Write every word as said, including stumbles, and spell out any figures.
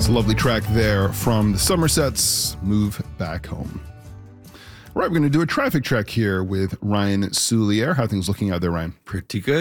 It's a lovely track there from the Somersets, Move Back Home. All right, we're going to do a traffic check here with Ryan Soulier. How are things looking out there, Ryan? Pretty good.